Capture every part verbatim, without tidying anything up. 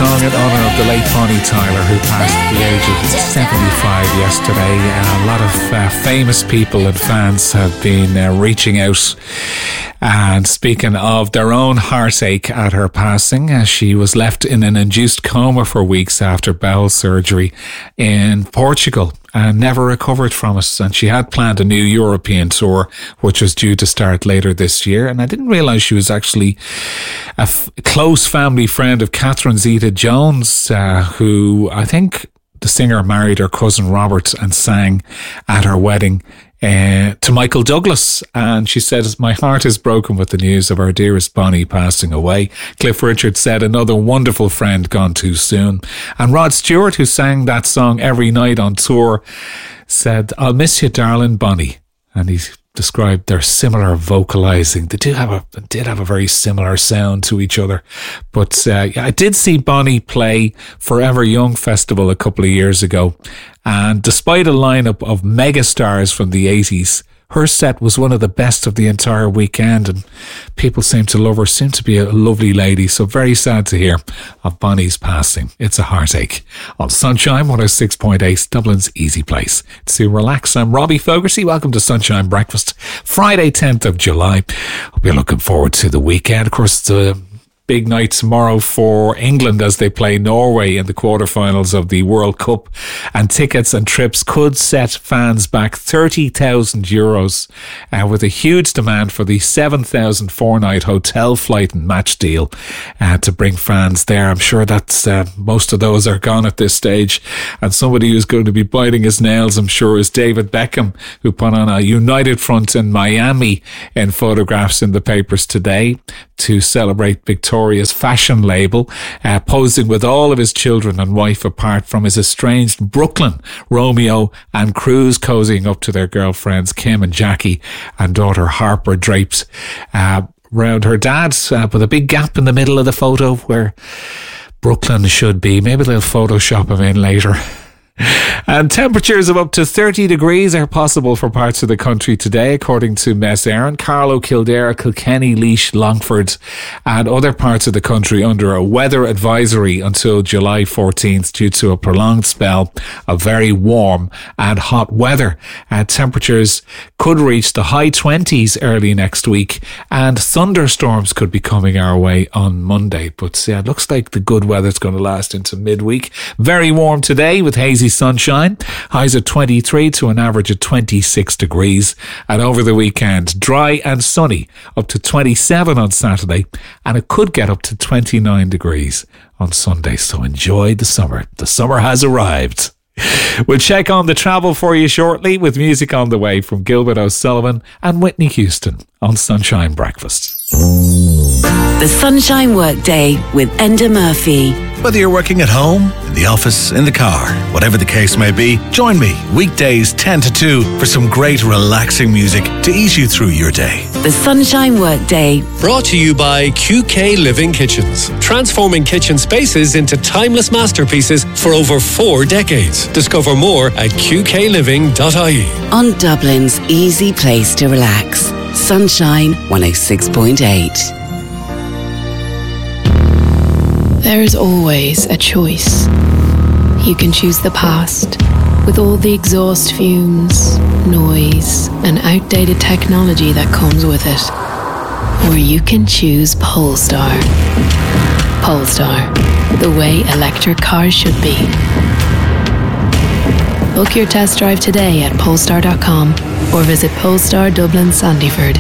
song in honour of the late Bonnie Tyler, who passed at the age of seventy-five yesterday. Uh, a lot of uh, famous people and fans have been uh, reaching out and speaking of their own heartache at her passing. Uh, she was left in an induced coma for weeks after bowel surgery in Portugal and never recovered from it. And she had planned a new European tour, which was due to start later this year. And I didn't realise she was actually a f- close family friend of Catherine Zeta-Jones, uh, who I think the singer married her cousin Robert and sang at her wedding Uh, to Michael Douglas. And she said, "My heart is broken with the news of our dearest Bonnie passing away." Cliff Richard said, "Another wonderful friend gone too soon." And Rod Stewart, who sang that song every night on tour, said, "I'll miss you, darling Bonnie." And he described their similar vocalizing. They do have a did have a very similar sound to each other. But uh, I did see Bonnie play Forever Young Festival a couple of years ago, and despite a lineup of megastars from the eighties, her set was one of the best of the entire weekend, and people seem to love her. Seemed to be a lovely lady. So very sad to hear of Bonnie's passing. It's a heartache. On Sunshine one oh six point eight, Dublin's easy place to relax. I'm Robbie Fogarty. Welcome to Sunshine Breakfast. Friday, tenth of July. Hope you're looking forward to the weekend. Of course, it's a big night tomorrow for England as they play Norway in the quarterfinals of the World Cup, and tickets and trips could set fans back thirty thousand euros, uh, with a huge demand for the seven thousand four-night hotel, flight and match deal uh, to bring fans there. I'm sure that's uh, most of those are gone at this stage, and somebody who's going to be biting his nails, I'm sure, is David Beckham, who put on a united front in Miami in photographs in the papers today to celebrate Victoria's fashion label, uh, posing with all of his children and wife apart from his estranged Brooklyn Romeo and Cruz, cozying up to their girlfriends Kim and Jackie and daughter Harper draped uh, around her dad, uh, with a big gap in the middle of the photo where Brooklyn should be. Maybe they'll Photoshop him in later. And temperatures of up to thirty degrees are possible for parts of the country today, according to Met Éireann. Carlow, Kildare, Kilkenny, Laois, Longford and other parts of the country under a weather advisory until July fourteenth due to a prolonged spell of very warm and hot weather. Uh, temperatures could reach the high twenties early next week, and thunderstorms could be coming our way on Monday. But yeah, it looks like the good weather's going to last into midweek. Very warm today with hazy sunshine, highs at twenty-three to an average of twenty-six degrees, and over the weekend dry and sunny up to twenty-seven on Saturday, and it could get up to twenty-nine degrees on Sunday. So enjoy the summer. The summer has arrived. We'll check on the travel for you shortly with music on the way from Gilbert O'Sullivan and Whitney Houston on Sunshine Breakfast. The Sunshine Workday with Enda Murphy. Whether you're working at home, in the office, in the car, whatever the case may be, join me weekdays ten to two for some great relaxing music to ease you through your day. The Sunshine Workday. Brought to you by Q K Living Kitchens. Transforming kitchen spaces into timeless masterpieces for over four decades. Discover more at q k living dot i e. On Dublin's easy place to relax. Sunshine one oh six point eight. There is always a choice. You can choose the past, with all the exhaust fumes, noise, and outdated technology that comes with it. Or you can choose Polestar. Polestar, the way electric cars should be. Book your test drive today at polestar dot com or visit Polestar Dublin Sandyford.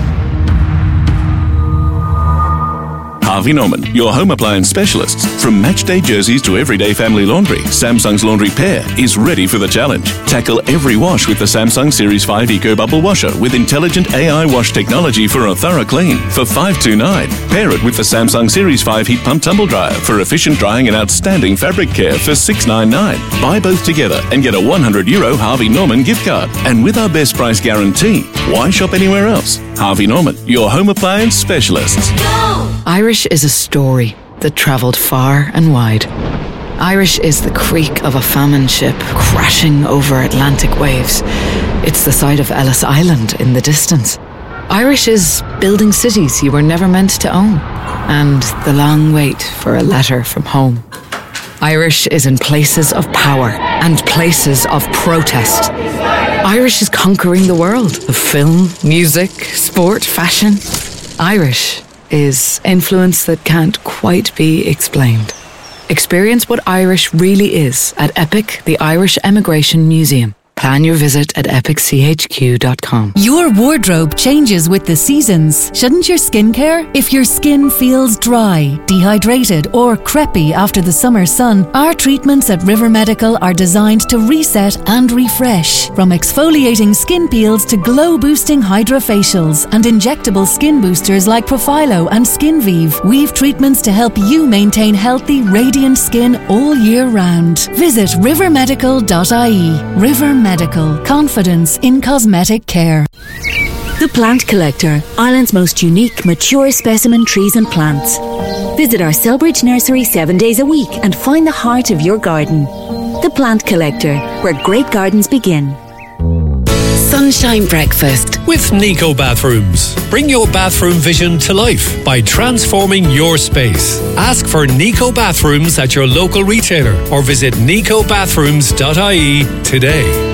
Harvey Norman, your home appliance specialists. From matchday jerseys to everyday family laundry, Samsung's Laundry Pair is ready for the challenge. Tackle every wash with the Samsung Series five Eco Bubble Washer with intelligent A I wash technology for a thorough clean for five hundred twenty-nine dollars. Pair it with the Samsung Series five Heat Pump Tumble Dryer for efficient drying and outstanding fabric care for six hundred ninety-nine dollars. Buy both together and get a one hundred euro Harvey Norman gift card. And with our best price guarantee, why shop anywhere else? Harvey Norman, your home appliance specialists. Irish is a story that travelled far and wide. Irish is the creak of a famine ship crashing over Atlantic waves. It's the sight of Ellis Island in the distance. Irish is building cities you were never meant to own, and the long wait for a letter from home. Irish is in places of power and places of protest. Irish is conquering the world of film, music, sport, fashion. Irish is influence that can't quite be explained. Experience what Irish really is at EPIC, the Irish Emigration Museum. Plan your visit at epic c h q dot com. Your wardrobe changes with the seasons. Shouldn't your skin care? If your skin feels dry, dehydrated or crepey after the summer sun, our treatments at River Medical are designed to reset and refresh. From exfoliating skin peels to glow-boosting hydrofacials and injectable skin boosters like Profilo and SkinVive, we've treatments to help you maintain healthy, radiant skin all year round. Visit river medical dot i e. River Medical. Confidence in cosmetic care. The Plant Collector, Ireland's most unique, mature specimen trees and plants. Visit our Selbridge nursery seven days a week and find the heart of your garden. The Plant Collector, where great gardens begin. Sunshine Breakfast with Nico Bathrooms. Bring your bathroom vision to life by transforming your space. Ask for Nico Bathrooms at your local retailer or visit nico bathrooms dot i e today.